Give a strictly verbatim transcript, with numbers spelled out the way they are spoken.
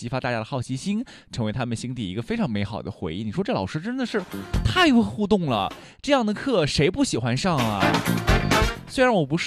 激发大家的好奇心，成为他们心底一个非常美好的回忆。你说这老师真的是太会互动了，这样的课谁不喜欢上啊？虽然我不是